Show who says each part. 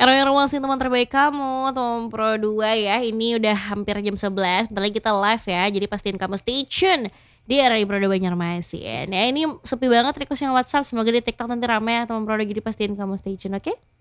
Speaker 1: Evaluasi teman terbaik kamu, teman Pro 2 ya. Ini udah hampir jam 11, bentar lagi kita live ya. Jadi pastiin kamu stay tune di RRI Pro 2 Banjarmasin. Ya ini sepi banget request yang WhatsApp. Semoga di TikTok nanti rame ya teman Pro 2. Jadi pastiin kamu stay tune, oke?